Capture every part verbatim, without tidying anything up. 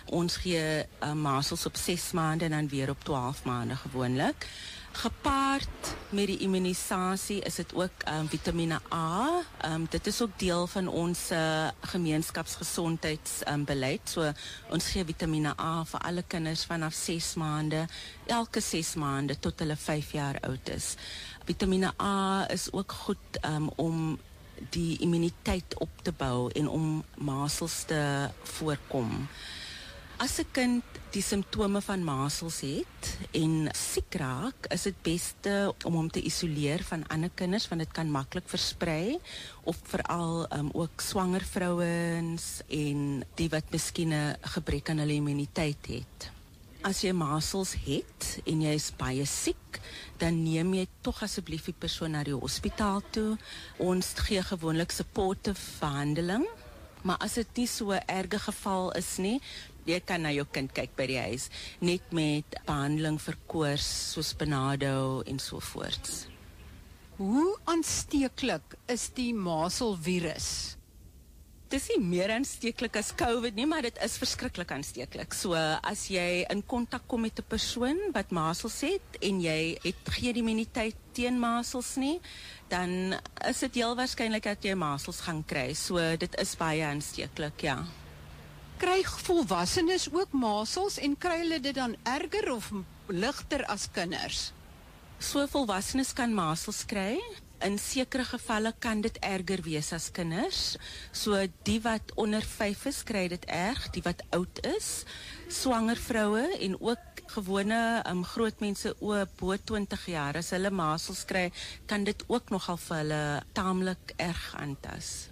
Ons gee uh, masels op ses maande en dan weer op twaalf maande gewoonlik. Gepaard met die immunisasie is dit ook um, vitamine A. Um, dit is ook deel van ons uh, gemeenskapsgezondheidsbeleid. Um, so ons gee vitamine A vir alle kinders vanaf ses maande, elke ses maande tot hulle vyf jaar oud is. Vitamine A is ook goed um, om die immuniteit op te bou en om masels te voorkom. As 'n kind die simptome van masels het en siek raak, is dit beste om hom te isoleer van ander kinders, want dit kan maklik versprei, of veral um, ook swanger vrouens en die wat miskien 'n gebrek aan hulle immuniteit het. As jy masels het en jy is baie siek, dan neem jy tog asseblief die persoon na die hospitaal toe. Ons gee gewoonlik supportive behandeling, maar as dit nie so 'n erge geval is nie, jy kan na jou kind kyk by die huis, net met behandeling vir koors, soos Benado en so voorts. Hoe aansteeklik is die maselvirus? Dit is nie meer aansteeklik as COVID nie, maar dit is verskriklik aansteeklik. So as jy in kontak kom met 'n persoon wat masels het en jy het geen immuniteit teen masels nie, dan is dit heel waarskynlik dat jy masels gaan kry. So dit is baie aansteeklik, ja. Kry volwassenes ook masels en kry hulle dit dan erger of ligter as kinders? So volwassenes kan masels kry. In sekere gevalle kan dit erger wees as kinders. So die wat onder vyf is, kry dit erg. Die wat oud is, swanger vroue en ook gewone um, groot mense o bo twintig jaar, as hulle masels kry, kan dit ook nogal vir hulle taamlik erg aantas.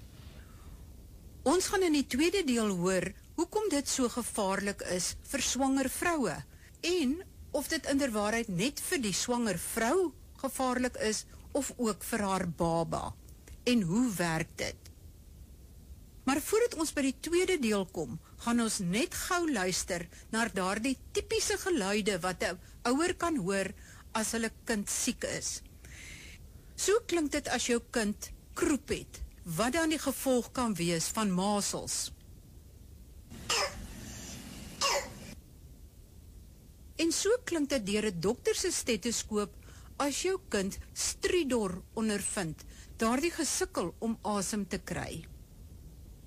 Ons gaan in die tweede deel hoor hoekom dit so gevaarlik is vir swanger vroue en of dit inderwaarheid net vir die swanger vrou gevaarlik is of ook vir haar baba. En hoe werk dit? Maar voordat ons by die tweede deel kom, gaan ons net gou luister na daardie tipiese geluide wat 'n ouer kan hoor as hulle kind siek is. So klink dit as jou kind kroep het, wat dan die gevolg kan wees van masels. En so klink dit deur 'n dokter se stetoskoop as jou kind stridor ondervind, daardie gesukkel om asem te kry.